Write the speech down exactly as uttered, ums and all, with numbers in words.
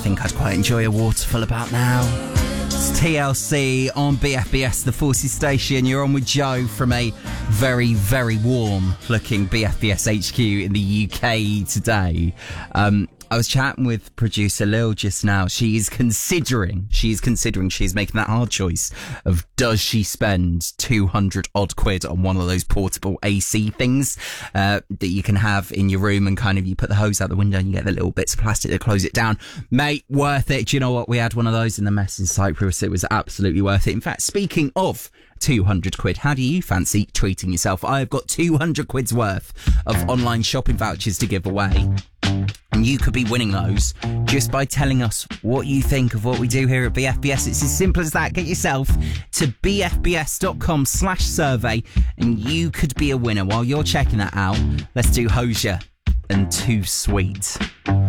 think I'd quite enjoy a waterfall about now. It's T L C on B F B S, the Forces Station. You're on with Joe from a very, very warm looking B F B S H Q in the U K today. Um, I was chatting with producer Lil just now. She is considering, she is considering, she's making that hard choice of does she spend two hundred odd quid on one of those portable A C things uh, that you can have in your room, and kind of you put the hose out the window and you get the little bits of plastic that close it down. Mate, worth it. Do you know what? We had one of those in the mess in Cyprus. It was absolutely worth it. In fact, speaking of two hundred quid, how do you fancy treating yourself? I've got two hundred quid's worth of online shopping vouchers to give away. And you could be winning those just by telling us what you think of what we do here at B F B S. It's as simple as that. Get yourself to bfbs.com slash survey and you could be a winner. While you're checking that out, let's do Hosier and Too Sweet.